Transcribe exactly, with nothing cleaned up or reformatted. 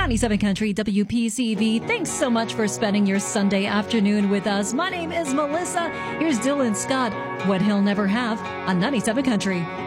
ninety-seven Country W P C V. Thanks so much for spending your Sunday afternoon with us. My name is Melissa. Here's Dylan Scott, What He'll Never Have on ninety-seven Country.